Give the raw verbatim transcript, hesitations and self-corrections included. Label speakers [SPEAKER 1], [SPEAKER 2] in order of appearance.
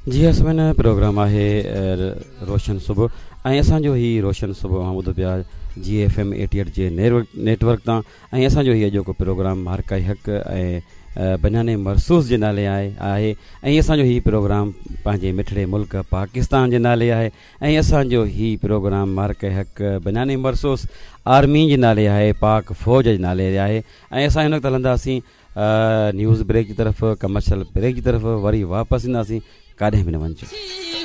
[SPEAKER 1] जी असमन programme है रोशन सुबह ऐं असांजो ही रोशन सुबह मां ॿुधो पिया जी एफ एम एटी एट जे नेटवर्क नेटवर्क तां ऐं असांजो ही अॼोको प्रोग्राम हर काई हक़ ऐं बनियाने मरसूस जे नाले आहे आहे ऐं असांजो ही प्रोग्राम पंहिंजे मिठड़े मुल्क पाकिस्तान जे नाले आहे ऐं असांजो ही प्रोग्राम हर काई हक़ बनियाने मरसूस आर्मी जे नाले आहे पाक फ़ौज जे नाले आहे ऐं असां हिन वक़्तु हलंदासीं न्यूज़ ब्रेक की तरफ़ कमर्शियल ब्रेक की तरफ़ वरी वापसि ईंदासीं काॾे बि न वञिजो।